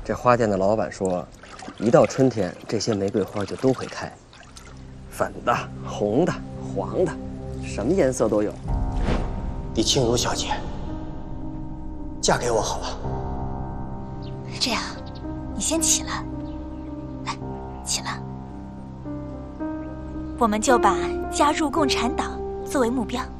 这花店的老板说，一到春天，这些玫瑰花就都会开，粉的、红的、黄的，什么颜色都有。 李清如小姐，嫁给我好了。 这样，你先起来，来，起来。我们就把加入共产党作为目标。